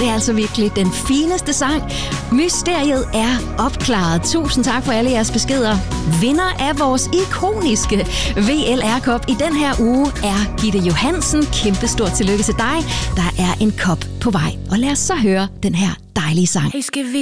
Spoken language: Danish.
det er altså virkelig den fineste sang. Mysteriet er opklaret. Tusind tak for alle jeres beskeder. Vinder af vores ikoniske VLR-kop i den her uge er Gitte Johansen. Kæmpestort tillykke til dig. Der er en kop på vej. Og lad os så høre den her dejlige sang. Hey, skal vi